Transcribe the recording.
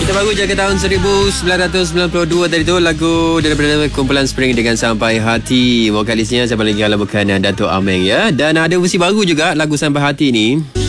Kita baru je ke tahun 1992 tadi tu, lagu daripada kumpulan Spring dengan Sampai Hati. Vokalisnya siapa lagi kalau bukan Dato' Ameng ya. Dan ada versi baru juga lagu Sampai Hati ni.